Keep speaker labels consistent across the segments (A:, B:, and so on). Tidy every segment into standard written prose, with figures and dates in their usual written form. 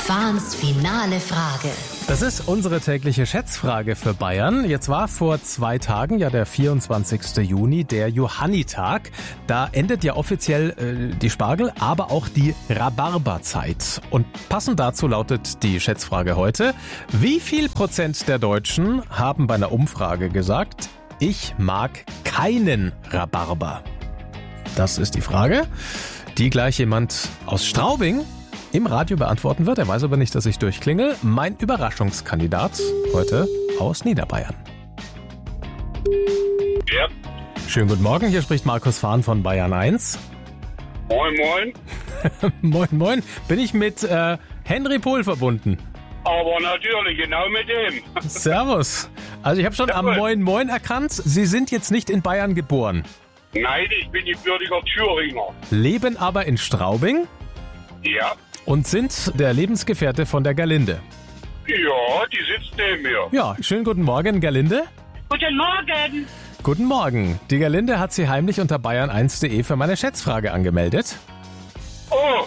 A: Fahns finale Frage.
B: Das ist unsere tägliche Schätzfrage für Bayern. Jetzt war vor 2 Tagen, ja der 24. Juni, der Johannitag. Da endet ja offiziell die Spargel, aber auch die Rhabarberzeit. Und passend dazu lautet die Schätzfrage heute: Wie viel Prozent der Deutschen haben bei einer Umfrage gesagt, ich mag keinen Rhabarber? Das ist die Frage, die gleich jemand aus Straubing im Radio beantworten wird. Er weiß aber nicht, dass ich durchklingel. Mein Überraschungskandidat heute aus Niederbayern.
C: Ja.
B: Schönen guten Morgen, hier spricht Markus Fahn von Bayern 1.
C: Moin, moin.
B: Moin, moin. Bin ich mit Henry Pohl verbunden?
C: Aber natürlich, genau mit dem.
B: Servus. Also ich habe schon am Moin Moin erkannt, Sie sind jetzt nicht in Bayern geboren.
C: Nein, ich bin gebürtiger Thüringer.
B: Leben aber in Straubing
C: Ja.
B: und sind der Lebensgefährte von der Gerlinde.
C: Ja, die sitzt neben mir.
B: Ja, schönen guten Morgen, Gerlinde.
D: Guten Morgen.
B: Guten Morgen. Die Gerlinde hat sie heimlich unter bayern1.de für meine Schätzfrage angemeldet.
C: Oh,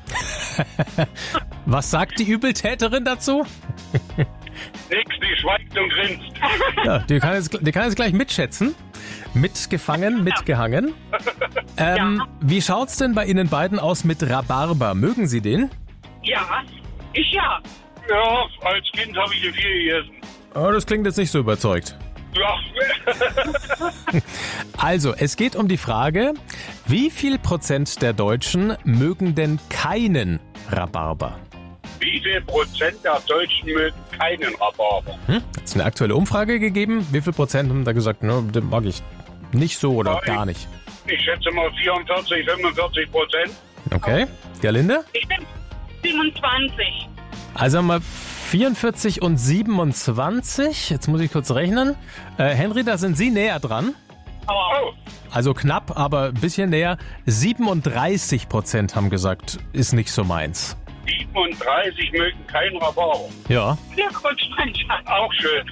B: Was sagt die Übeltäterin dazu?
C: nix, die schweigt und grinst.
B: Ja, die kann jetzt gleich mitschätzen. Mitgefangen, mitgehangen. Wie schaut's denn bei Ihnen beiden aus mit Rhabarber? Mögen Sie den?
D: Ja, ich ja.
C: Ja, als Kind habe ich ihn viel gegessen.
B: Oh, das klingt jetzt nicht so überzeugt.
C: Ja,
B: Also, es geht um die Frage, wie viel Prozent der Deutschen mögen denn keinen Rhabarber?
C: wie viel Prozent der Deutschen mögen keinen Rhabarber?
B: Hat es eine aktuelle Umfrage gegeben? Wie viel Prozent haben da gesagt, ne, den mag ich nicht so oder gar nicht?
C: Ich schätze mal 44, 45%.
B: Okay. Gerlinde?
D: Ich bin 27.
B: Also haben wir 44 und 27. Jetzt muss ich kurz rechnen. Henry, da sind Sie näher dran.
C: Oh,
B: Also knapp, aber ein bisschen näher. 37% haben gesagt, ist nicht so meins.
C: 37 mögen keinen Rhabarber.
B: Ja.
D: Glückwunsch, mein Schatz.
C: Auch schön.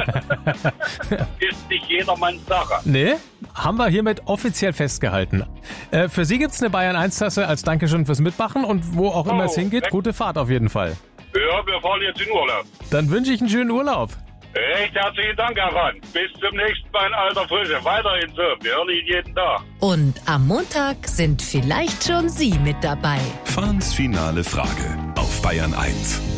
C: Ist nicht jedermanns Sache.
B: Nee, haben wir hiermit offiziell festgehalten. Für Sie gibt's eine Bayern 1-Tasse als Dankeschön fürs Mitmachen und wo auch immer es hingeht, gute Fahrt auf jeden Fall.
C: Ja, wir fahren jetzt in Urlaub.
B: Dann wünsche ich einen schönen Urlaub.
C: Recht herzlichen Dank, Herr Mann. Bis zum nächsten Mal in alter Frische. Weiterhin so. Wir hören ihn jeden Tag.
A: Und am Montag sind vielleicht schon Sie mit dabei.
E: Fahns finale Frage auf Bayern 1.